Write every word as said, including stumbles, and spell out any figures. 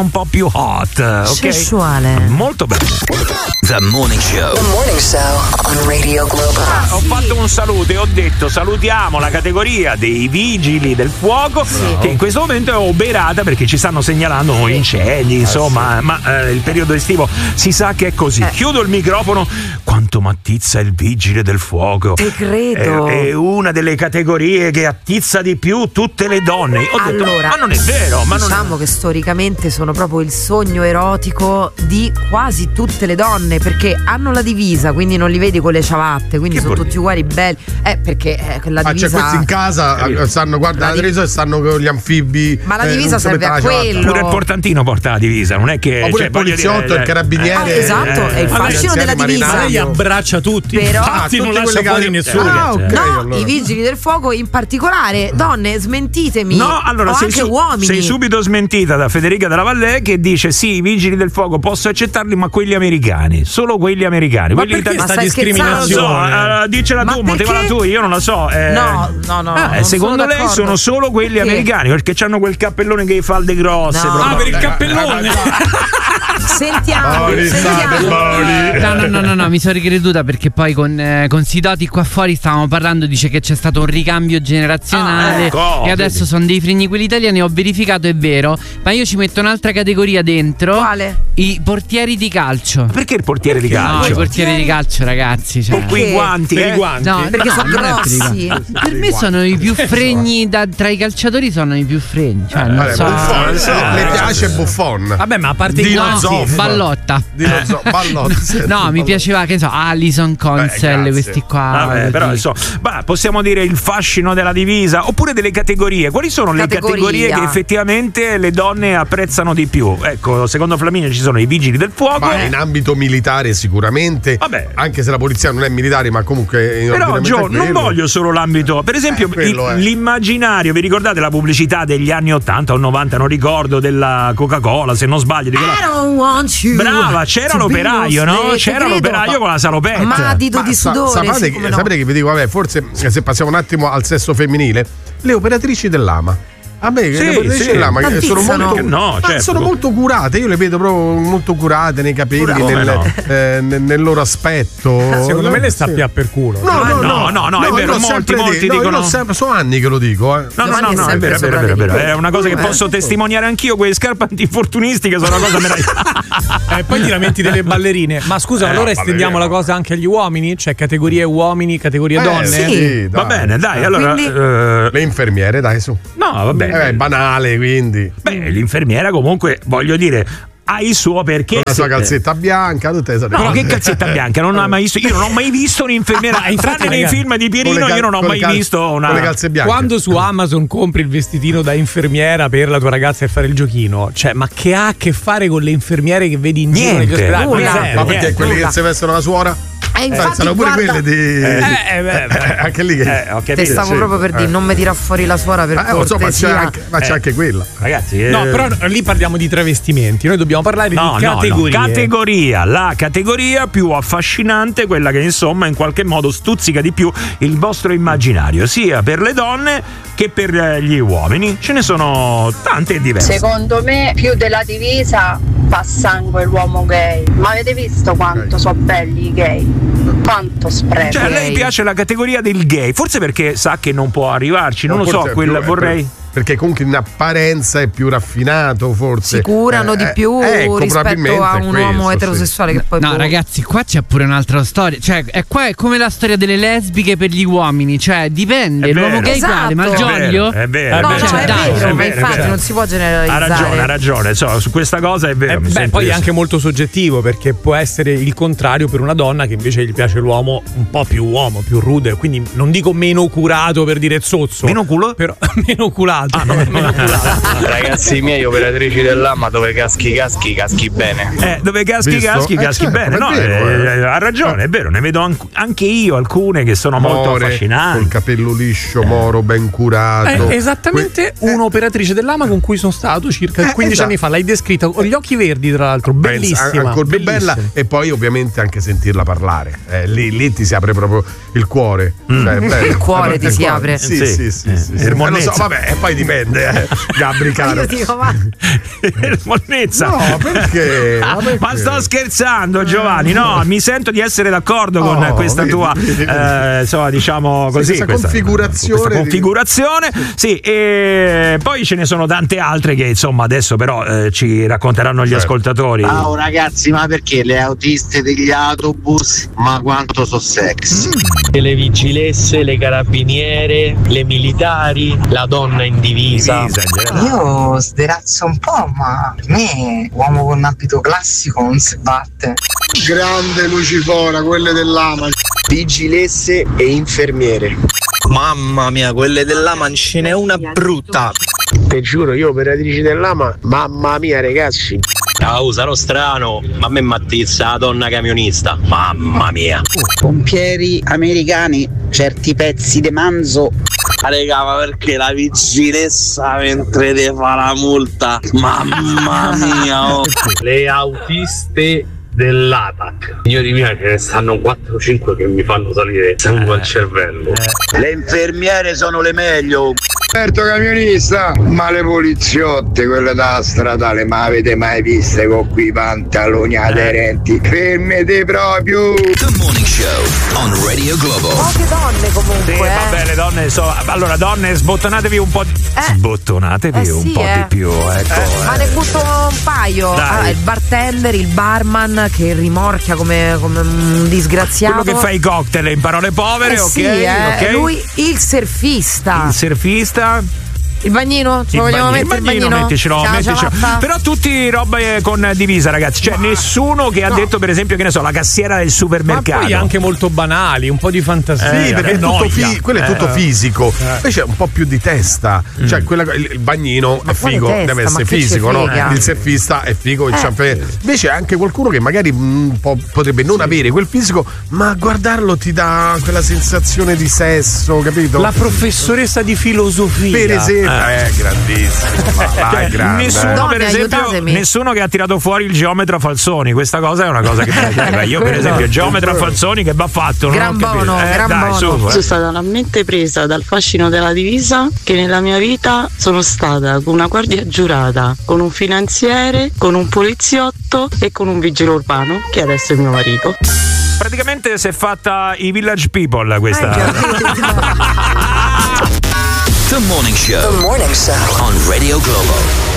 un po' più hot, ok? Sessuale. Molto bene. The Morning Show. The Morning Show on Radio Globo. Ah, ho fatto un saluto e ho detto salutiamo la categoria dei vigili del fuoco, sì, che in questo momento è oberata perché ci stanno segnalando incendi, insomma, sì. ma eh, il periodo estivo si sa che è così. Eh. Chiudo il microfono. Quanto m'attizza il vigile del fuoco. Te credo. È, è una delle categorie che attizza di più tutte le donne. Ho detto, allora, ma non è vero. Ma diciamo non... che storicamente sono proprio il sogno erotico di quasi tutte le donne, perché hanno la divisa, quindi non li vedi con le ciabatte, quindi che sono tutti uguali belli. Eh, perché eh, la ah, divisa. Cioè, questi in casa Capito. stanno, guarda la divisa e stanno con gli anfibi. Ma la eh, divisa serve a quello. Pure il portantino porta la divisa, non è che. Oppure cioè, il poliziotto, dire, il carabiniere. Ah, esatto, è il fascino della divisa. Lei abbraccia tutti. Però infatti non lascia fuori nessuno. Ah, okay, no, allora. i vigili del fuoco in particolare, donne, smentitemi. No, allora o sei, anche su- uomini. sei subito smentita da Federica Della Vallée, che dice sì, i vigili del fuoco posso accettarli, ma quelli americani, solo quelli americani. Ma quelli perché itali- sta Non discriminazione? lo so, uh, dicela Ma tu, motivala tu, io non la so. Eh. No, no, no. Ah, non secondo sono lei d'accordo. sono solo quelli Perché? americani, perché hanno quel cappellone che fa le grosse. No. proprio. Ah, per il cappellone. Sentiamo, Paoli, sentiamo. state, Paoli. No, no, no, no, no, mi sono ricreduta perché poi con, eh, con Sidoti qua fuori stavamo parlando, dice che c'è stato un ricambio generazionale Ah, ecco, e adesso vedi. sono dei fregni quelli italiani. Ho verificato, è vero, ma io ci metto un'altra categoria dentro. Quale? I portieri di calcio. Perché il portiere di No, i calcio? portieri di calcio, ragazzi, cioè. Con quei guanti, Per eh? i guanti. No, Perché no, sono non è per i grossi. guanti. Per me sono i più fregni da, tra i calciatori sono i più fregni, cioè non Vabbè, so. Buffon, non so. le piace Buffon. Vabbè, ma a parte i Dino guanti. Zoff. Ballotta. Dino Zoff, Ballotta. Senti, No, mi Ballotta. piaceva, che ne so, Alison Consell, grazie. questi qua. Vabbè, però così. insomma, bah, possiamo dire il fascino della divisa oppure delle categorie. Quali sono le Categoria. categorie che effettivamente le donne apprezzano di più? Ecco, secondo Flaminio ci sono i vigili del fuoco. Ma in ambito militare sicuramente. Vabbè. Anche se la polizia non è militare, ma comunque. Però Gio, non quello. voglio solo l'ambito. Per esempio, Eh, quello il- è. l'immaginario, vi ricordate la pubblicità degli anni ottanta o novanta, non ricordo, della Coca-Cola, se non sbaglio, di quella- I don't want you Brava, c'era to be l'operaio, your no? slave. C'era Credo, l'operaio con la salopetta. Ma dito Ma di sa- sudore, sapete, sì, come no. sapete che vi dico, vabbè, forse se passiamo un attimo al sesso femminile, le operatrici dell'Ama. A me Sì, le operatrici sì. dell'Ama che sono Attizzano. molto, No, ma certo. sono molto curate, io le vedo proprio molto curate nei capelli, Come nel, no? eh, nel, nel loro aspetto. Secondo me le sta Sì. più per culo. No, no, no, no, no, no, è io vero, l'ho molti, sempre molti detto, no, io dicono- l'ho sempre, sono anni che lo dico, eh. No, no, no, Giovanni no, è è vero, è sempre vero, è vero, è vero. sopra È una cosa che Eh. posso testimoniare anch'io, quelle scarpe antinfortunisti che sono una cosa meravigliosa. E poi ti lamenti delle ballerine. Ma scusa, Eh, allora no, estendiamo la ballerine. cosa anche agli uomini? Cioè categorie uomini, categorie Eh, donne? sì, Va dai. bene, dai, allora Quindi- eh, Le infermiere, dai, su. no, vabbè. Eh, è banale, quindi. Beh, l'infermiera comunque, voglio dire, ha il suo perché. Con la sua se- calzetta bianca, tutte le No, che calzetta bianca, non ho mai visto. Io non ho mai visto un'infermiera. Ah, infatti, Tranne nei ragazzi, film di Con le Pierino, cal- io non ho con le mai cal- visto una. con le calze bianche. Quando su Amazon compri il vestitino da infermiera per la tua ragazza e fare il giochino, cioè, ma che ha a che fare con le infermiere che vedi in giro negli Niente. ospedali? Ma Nulla. zero, Ma perché niente. quelli nulla. che si vestono la suora? E Eh, infatti sono pure guarda, quelle di. Eh, eh, beh, beh. anche lì che. Eh, ho te capito. stavo sì. proprio per dire, Eh. non mi tira fuori la suora per Eh, lo so, ma c'è cortesia. anche, ma c'è Eh. anche quella. Ragazzi, eh, No, però lì parliamo di travestimenti. Noi dobbiamo parlare No, di no, no, categorie. categoria, la categoria più affascinante, quella che insomma in qualche modo stuzzica di più il vostro immaginario, sia per le donne che per eh, gli uomini. Ce ne sono tante e diverse. Secondo me più della divisa fa sangue l'uomo gay. Ma avete visto quanto sono belli i gay? Quanto spreco. Cioè, a lei piace la categoria del gay, forse perché sa che non può arrivarci, non lo so, Forse è quel più- è vorrei. per- Perché comunque in apparenza è più raffinato, forse. Si curano di Eh, più ecco, rispetto probabilmente a è un questo, uomo sì. eterosessuale che poi No, può- ragazzi, qua c'è pure un'altra storia. Cioè, è qua è come la storia delle lesbiche per gli uomini. Cioè, dipende. È L'uomo vero. gay Esatto. quale? È Malgioglio? vero, è vero, Eh, No, beh, no, cioè, è dai, vero, è ma vero, infatti cioè. non si può Ha generalizzare. ragione, ha ragione, so, su questa cosa è vero. Eh, mi beh, sento poi di- è anche molto soggettivo, perché può essere il contrario per una donna che invece gli piace l'uomo un po' più uomo, più rude, quindi non dico meno curato per dire zozzo. Meno culo? Però meno culato. meno culato. Ragazzi miei, operatrici dell'A M A, dove caschi caschi caschi bene. Eh, dove caschi, Visto? caschi, Eh, caschi certo, bene. è No, vero, eh, eh. ha ragione, è vero, ne vedo an- anche io alcune che sono molto More, affascinanti. col capello liscio, moro, ben curato. È esattamente Que- un'operatrice dell'A M A con cui sono stato circa Eh, quindici esatto. anni fa. L'hai descritta con gli occhi verdi, tra l'altro, Pensa, bellissima. ancora più bellissima. bella, e poi ovviamente anche sentirla parlare. Eh, lì, lì ti si apre proprio il cuore. Cioè, è bello. Il cuore Eh, ti il si cuore. apre. Sì, Sì. sì, sì, Eh, sì, sì. il Eh, lo so, monnezza. vabbè, e poi poi dipende, eh. Gabri caro. Io dico, ma Monnezza. No, perché? Ma, perché? Ma sto scherzando, Giovanni. No, mi sento di essere d'accordo Oh, con questa vedi, tua vedi, vedi. Eh, insomma, diciamo Sì, così, questa questa configurazione questa di- configurazione. Sì, e poi ce ne sono tante altre che insomma adesso però eh, ci racconteranno gli Certo. ascoltatori. Ciao ragazzi, ma perché le autiste degli autobus, ma quanto so sexy? Le vigilesse, le carabiniere, le militari, la donna in divisa. Divisa, in generale. Io sderazzo un po', ma per me uomo con abito classico non si batte. Grande Lucifora, quelle dell'Ama. Vigilesse e infermiere. Mamma mia, quelle dell'Ama ce n'è una brutta. Te giuro, io operatrici dell'Ama, mamma mia ragazzi. Ciao, sarò strano, ma a me m'attizza la donna camionista. Mamma mia. Pompieri americani, certi pezzi di manzo. Ma regà, ma perché la vigilessa mentre te fa la multa? Mamma mia. Oh. Le autiste dell'A T A C. Signori miei, ce ne stanno quattro cinque che mi fanno salire sangue al cervello. Le infermiere sono le meglio. Certo camionista, ma le poliziotte, quelle da stradale, ma avete mai viste con quei pantaloni aderenti? Fermete proprio! The Morning Show on Radio Globo. poche donne Sì, comunque. eh. vabbè, le donne so, allora donne sbottonatevi un po' di, Eh. sbottonatevi Eh un sì, po' eh. di più, ecco. Ma ne butto un paio. Dai. Ah, il bartender, il barman che rimorchia come, come un disgraziato. Quello che fa i cocktail in parole povere, Eh ok? sì, eh. ok. Lui il surfista. Il surfista. Il bagnino? Ce Il lo vogliamo bagnino, mettere il bagnino? metticelo, C'ha la metticelo. ciabatta? Però tutti robe con divisa, ragazzi. Cioè, nessuno che ha no. detto, per esempio, che ne so, la cassiera del Ma supermercato. poi anche molto banali, un po' di fantasia. Sì, perché che è tutto noia. fi- quello è tutto Eh. fisico. Invece è un po' più di testa. Cioè, quella- il, il bagnino Ma è quale figo, testa? deve Ma essere che ci fisico, no? frega? Il surfista è figo, il Eh. ciampere. Invece è anche qualcuno che magari mm, po- potrebbe non avere quel fisico, ma guardarlo ti dà quella sensazione di sesso, capito? La professoressa di filosofia. per esempio, Eh. è grandissimo. Ma vai, Cioè, grande. nessuno, Donne, per esempio, aiutatemi. nessuno che ha tirato fuori il geometra Falzoni. Questa cosa è una cosa che mi piace. Io, per esempio, geometra Falzoni che va fatto. Non Gran ho capito. bono, Eh, gran dai, bono. su, eh. Sono stata talmente presa dal fascino della divisa che nella mia vita sono stata con una guardia giurata, con un finanziere, con un poliziotto e con un vigile urbano che adesso è mio marito. Praticamente si è fatta i Village People questa. The Morning Show The Morning Show. on Radio Globo.